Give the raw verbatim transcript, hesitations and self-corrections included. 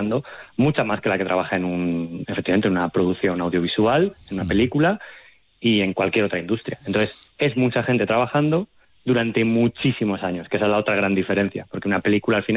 trabajando, mucha más que la que trabaja en un, efectivamente, en una producción audiovisual, en una película y en cualquier otra industria. Entonces, es mucha gente trabajando durante muchísimos años, que esa es la otra gran diferencia, porque una película al final